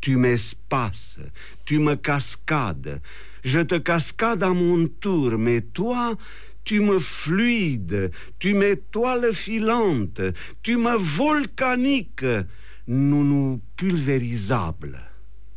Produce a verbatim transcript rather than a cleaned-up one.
tu m'espaces, tu me cascades. Je te cascade à mon tour, mais toi, tu me fluides, tu m'étoiles filantes, tu me volcaniques, nous nous pulvérisables.